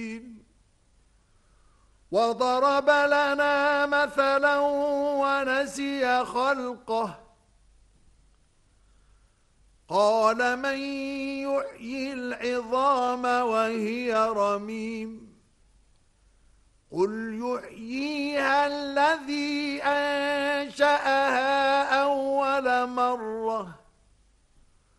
وضرب لنا مثلا ونسي خلقه قال من يحيي العظام وهي رميم قل يحييها الذي